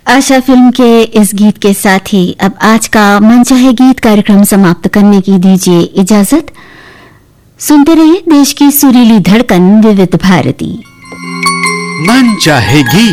आशा film के इस गीत के साथ ही अब आज का मनचाहे गीत कार्यक्रम समाप्त करने की दीजिए इजाजत। सुनते रहिए देश की सुरीली धड़कन विविध भारती। मनचाहे गीत।